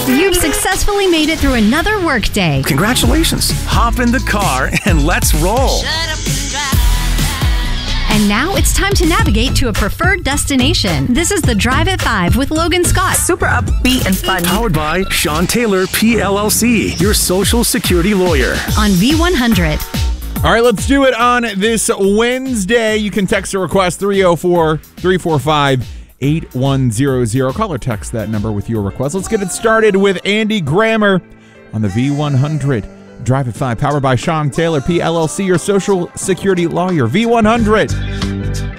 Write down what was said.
You've successfully made it through another workday. Congratulations. Hop in the car and let's roll. And now it's time to navigate to a preferred destination. This is the Drive at 5 with Logan Scott. Super upbeat and fun. Powered by Sean Taylor, PLLC, your Social Security lawyer. On V100. All right, let's do it on this Wednesday. You can text a request 304-345-8100. Call or text that number with your request. Let's get it started with Andy Grammer on the V100. Drive at 5, powered by Sean Taylor, PLLC, your Social Security lawyer. V100.